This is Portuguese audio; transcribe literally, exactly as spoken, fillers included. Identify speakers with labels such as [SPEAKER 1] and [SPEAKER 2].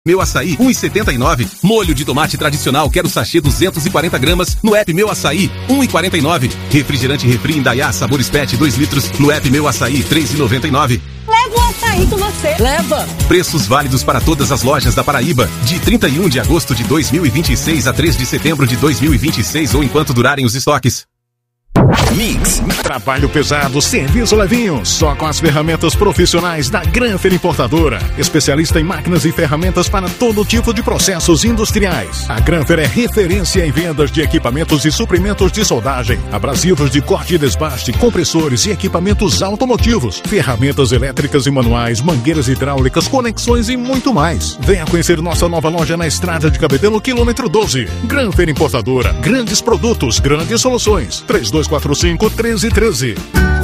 [SPEAKER 1] Meu Açaí, um real e setenta e nove. Molho de tomate tradicional, quero sachê duzentos e quarenta gramas, no app Meu Açaí, um real e quarenta e nove. Refrigerante Refri Indaiá, sabores pet, dois litros, no app Meu Açaí, três reais e noventa e nove.
[SPEAKER 2] Leva o açaí com você. Leva.
[SPEAKER 1] Preços válidos para todas as lojas da Paraíba, de trinta e um de agosto de dois mil e vinte e seis a três de setembro de dois mil e vinte e seis ou enquanto durarem os estoques.
[SPEAKER 3] Mix. Trabalho pesado, serviço levinho. Só com as ferramentas profissionais da Granfer Importadora. Especialista em máquinas e ferramentas para todo tipo de processos industriais. A Granfer é referência em vendas de equipamentos e suprimentos de soldagem, abrasivos de corte e desbaste, compressores e equipamentos automotivos, ferramentas elétricas e manuais, mangueiras hidráulicas, conexões e muito mais. Venha conhecer nossa nova loja na Estrada de Cabedelo, quilômetro doze. Granfer Importadora. Grandes produtos, grandes soluções. três dois quatro cinco, um três um três.